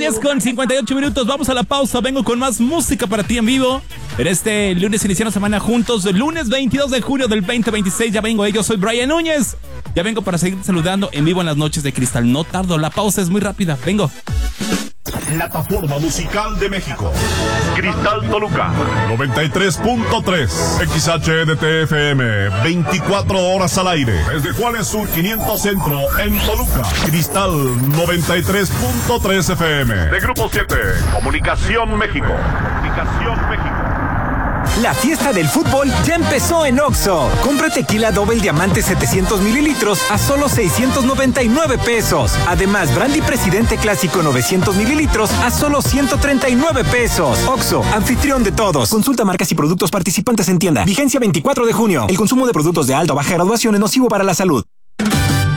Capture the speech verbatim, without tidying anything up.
diez con cincuenta y ocho minutos. Vamos a la pausa. Vengo con más música para ti en vivo. En este lunes iniciando semana juntos. El lunes veintidós de julio del veinte veintiséis. Ya vengo. Yo soy Brian Núñez. Ya vengo para seguir saludando en vivo en las noches de Cristal. No tardo. La pausa es muy rápida. Vengo. Plataforma musical de México. Cristal Toluca. noventa y tres punto tres. X H D T F M. veinticuatro horas al aire. Desde Juárez Sur quinientos Centro en Toluca. Cristal noventa y tres punto tres F M. De Grupo siete. Comunicación México. Comunicación México. La fiesta del fútbol ya empezó en Oxxo. Compra tequila Double Diamante setecientos mililitros a solo seiscientos noventa y nueve pesos. Además, Brandy Presidente Clásico novecientos mililitros a solo ciento treinta y nueve pesos. Oxxo, anfitrión de todos. Consulta marcas y productos participantes en tienda. Vigencia veinticuatro de junio. El consumo de productos de alta o baja graduación es nocivo para la salud.